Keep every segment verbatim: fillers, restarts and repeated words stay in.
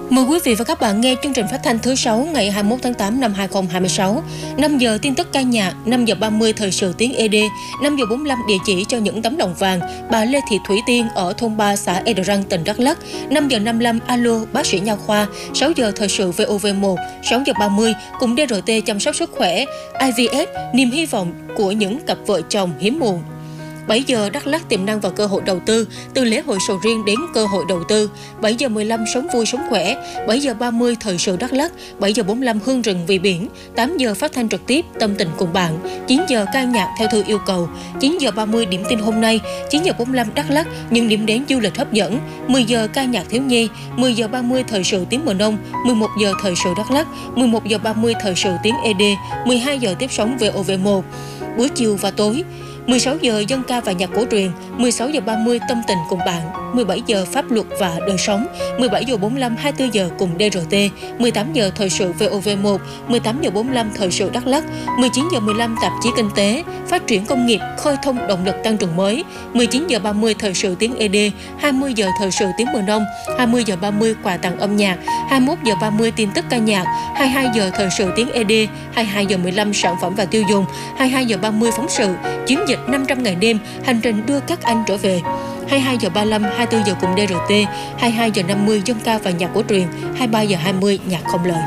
Mời quý vị và các bạn nghe chương trình phát thanh thứ sáu ngày hai mươi mốt tháng tám năm hai nghìn không trăm hai mươi sáu. năm giờ tin tức ca nhạc, năm giờ ba mươi thời sự tiếng e đê, năm giờ bốn mươi lăm địa chỉ cho những tấm lòng vàng, bà Lê Thị Thủy Tiên ở thôn ba xã Ea Răng, tỉnh Đắk Lắk. năm giờ năm mươi lăm alo bác sĩ nha khoa, sáu giờ thời sự vê o vê một, sáu giờ ba mươi cùng đê rờ tê chăm sóc sức khỏe, i vê ép niềm hy vọng của những cặp vợ chồng hiếm muộn. bảy giờ Đắk Lắk tiềm năng và cơ hội đầu tư, từ lễ hội sầu riêng đến cơ hội đầu tư. bảy giờ mười lăm sống vui sống khỏe, bảy giờ ba mươi thời sự Đắk Lắk, bảy giờ bốn mươi lăm hương rừng vì biển, tám giờ phát thanh trực tiếp tâm tình cùng bạn, chín giờ ca nhạc theo thư yêu cầu, chín giờ ba mươi điểm tin hôm nay, chín giờ bốn mươi lăm Đắk Lắk những điểm đến du lịch hấp dẫn, mười giờ ca nhạc thiếu nhi, mười giờ ba mươi thời sự tiếng mùa nông, mười một giờ thời sự Đắk Lắk, mười một giờ ba mươi thời sự tiếng e đê, mười hai giờ tiếp sóng vê o vê một. Buổi chiều và tối mười sáu giờ dân ca và nhạc cổ truyền, mười sáu giờ ba mươi tâm tình cùng bạn, mười bảy giờ pháp luật và đời sống, mười bảy giờ bốn mươi lăm hai mươi tư giờ cùng đê rờ tê, mười tám giờ thời sự vê o vê một, mười tám giờ bốn mươi lăm thời sự Đắk Lắk, mười chín giờ mười lăm tạp chí kinh tế, phát triển công nghiệp, khơi thông động lực tăng trưởng mới, mười chín giờ ba mươi thời sự tiếng e đê, hai mươi giờ thời sự tiếng mùa nông, hai mươi giờ ba mươi quà tặng âm nhạc, hai mươi mốt giờ ba mươi tin tức ca nhạc, hai mươi hai giờ thời sự tiếng e đê, hai mươi hai giờ mười lăm sản phẩm và tiêu dùng, hai mươi hai giờ ba mươi phóng sự, chiến dịch năm trăm ngày đêm, hành trình đưa các anh trở về. hai mươi hai giờ ba mươi lăm, hai mươi tư giờ cùng đê rờ tê, hai mươi hai giờ năm mươi dân ca và nhạc cổ truyền, hai mươi ba giờ hai mươi nhạc không lời.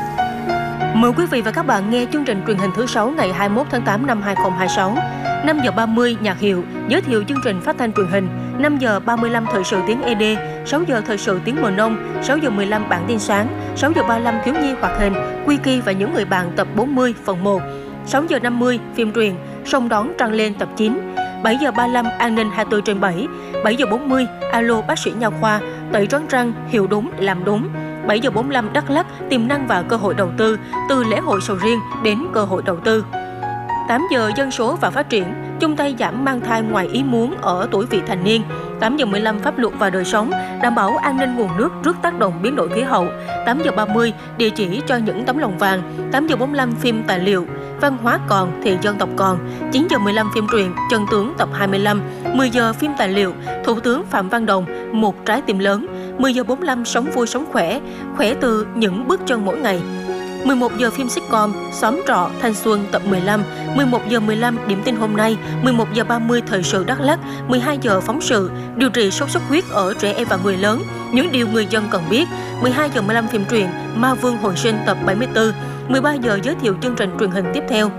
Mời quý vị và các bạn nghe chương trình truyền hình thứ sáu ngày hai mươi mốt tháng tám năm hai nghìn không trăm hai mươi sáu. năm giờ ba mươi nhạc hiệu, giới thiệu chương trình phát thanh truyền hình. năm giờ ba mươi lăm thời sự tiếng e đê, sáu giờ thời sự tiếng mùa nông, sáu giờ mười lăm bản tin sáng, sáu giờ ba mươi lăm thiếu nhi hoạt hình, Quiki và những người bạn tập bốn mươi phần một. sáu giờ năm mươi phim truyền, Sông đón trăng lên tập chín. bảy giờ ba mươi lăm an ninh hai mươi tư trên bảy, bảy giờ bốn mươi alo bác sĩ nha khoa, tẩy trắng răng, hiểu đúng, làm đúng. bảy giờ bốn mươi lăm Đắk Lắk tiềm năng và cơ hội đầu tư, từ lễ hội sầu riêng đến cơ hội đầu tư. tám giờ dân số và phát triển, chung tay giảm mang thai ngoài ý muốn ở tuổi vị thành niên. tám giờ mười lăm pháp luật và đời sống, đảm bảo an ninh nguồn nước trước tác động biến đổi khí hậu. tám giờ ba mươi địa chỉ cho những tấm lòng vàng. tám giờ bốn mươi lăm phim tài liệu, văn hóa còn thì dân tộc còn. chín giờ mười lăm phim truyện, Chân tướng tập hai mươi lăm. mười giờ phim tài liệu, Thủ tướng Phạm Văn Đồng, Một trái tim lớn. mười giờ bốn mươi lăm sống vui sống khỏe, khỏe từ những bước chân mỗi ngày. mười một giờ phim sitcom, Xóm trọ thanh xuân tập mười lăm, mười một giờ mười lăm điểm tin hôm nay, mười một giờ ba mươi thời sự Đắk Lắk, mười hai giờ phóng sự, điều trị sốt xuất huyết ở trẻ em và người lớn, những điều người dân cần biết, mười hai giờ mười lăm phim truyện, Ma Vương hồi sinh tập bảy mươi tư, mười ba giờ giới thiệu chương trình truyền hình tiếp theo.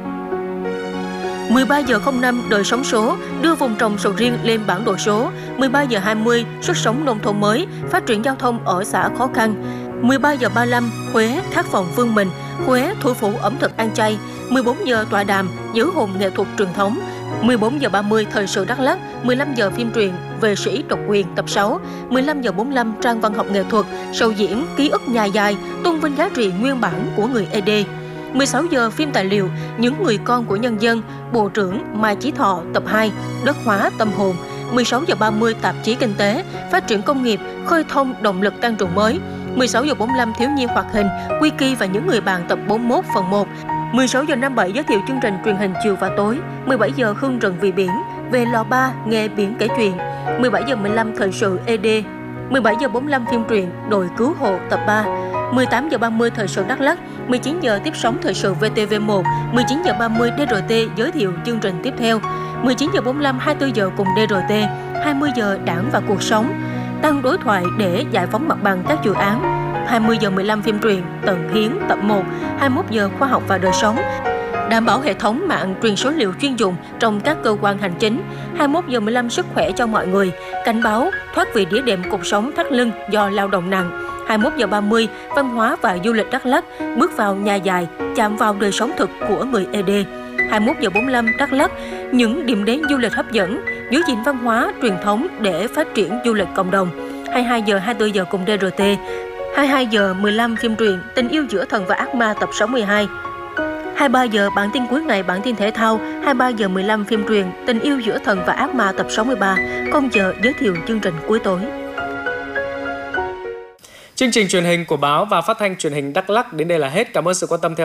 mười ba giờ không năm đời sống số, đưa vùng trồng sầu riêng lên bản đồ số. mười ba giờ hai mươi sức sống nông thôn mới, phát triển giao thông ở xã khó khăn. mười ba giờ ba mươi lăm Huế khát vọng vươn mình, Huế thủ phủ ẩm thực ăn chay. mười bốn giờ tọa đàm giữ hồn nghệ thuật truyền thống. mười bốn giờ ba mươi thời sự Đắk Lắk, mười lăm giờ phim truyện Về sĩ độc quyền tập sáu, mười lăm giờ bốn mươi lăm trang văn học nghệ thuật, sầu diễn ký ức nhà dài, tôn vinh giá trị nguyên bản của người e đê. mười sáu giờ phim tài liệu Những người con của nhân dân, Bộ trưởng Mai Chí Thọ tập hai, Đất hóa tâm hồn. mười sáu giờ ba mươi tạp chí kinh tế, phát triển công nghiệp, khơi thông động lực tăng trưởng mới. mười sáu giờ bốn mươi lăm thiếu nhi hoạt hình, Quiki và những người bạn tập bốn mươi mốt phần một. mười sáu giờ năm mươi bảy giới thiệu chương trình truyền hình chiều và tối. mười bảy giờ hương rừng vì biển, về lò ba nghe biển kể chuyện. mười bảy giờ mười lăm thời sự e đê. mười bảy giờ bốn mươi lăm phim truyện Đội cứu hộ tập ba. mười tám giờ ba mươi thời sự Đắk Lắk, mười chín giờ tiếp sóng thời sự vê tê vê một, mười chín giờ ba mươi đê rờ tê giới thiệu chương trình tiếp theo. mười chín giờ bốn mươi lăm hai mươi tư giờ cùng đê rờ tê, hai mươi giờ Đảng và cuộc sống, tăng đối thoại để giải phóng mặt bằng các dự án. hai mươi giờ mười lăm phim truyện Tận Hiến tập một, hai mươi mốt giờ khoa học và đời sống, đảm bảo hệ thống mạng truyền số liệu chuyên dụng trong các cơ quan hành chính. hai mươi mốt giờ mười lăm sức khỏe cho mọi người, cảnh báo thoát vị đĩa đệm cột sống thắt lưng do lao động nặng. hai mươi mốt giờ ba mươi văn hóa và du lịch Đắk Lắk, bước vào nhà dài, chạm vào đời sống thực của người e đê. hai mươi mốt giờ bốn mươi lăm Đắk Lắk, những điểm đến du lịch hấp dẫn, giữ gìn văn hóa truyền thống để phát triển du lịch cộng đồng. hai mươi hai giờ hai mươi tư giờ cùng đê rờ tê, hai mươi hai giờ mười lăm phim truyện Tình yêu giữa thần và ác ma tập sáu mươi hai. hai mươi ba giờ bản tin cuối ngày, bản tin thể thao. hai mươi ba giờ mười lăm phim truyện Tình yêu giữa thần và ác ma tập sáu mươi ba. Không giờ giới thiệu chương trình cuối tối. Chương trình truyền hình của báo và phát thanh truyền hình Đắk Lắk đến đây là hết. Cảm ơn sự quan tâm theo